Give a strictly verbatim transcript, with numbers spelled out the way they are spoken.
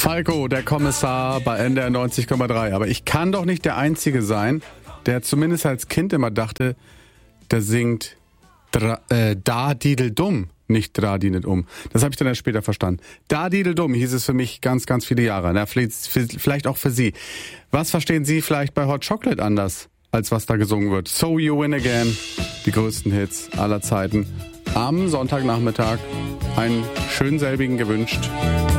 Falco, der Kommissar bei N D R neunzig Komma drei. Aber ich kann doch nicht der Einzige sein, der zumindest als Kind immer dachte, der singt Dra- äh, Da Didel Dumm, nicht Dra Didel Um. Das habe ich dann erst später verstanden. Da Didel Dumm hieß es für mich ganz, ganz viele Jahre. Na, vielleicht auch für Sie. Was verstehen Sie vielleicht bei Hot Chocolate anders, als was da gesungen wird? So You Win Again, die größten Hits aller Zeiten. Am Sonntagnachmittag einen schönen selbigen gewünscht.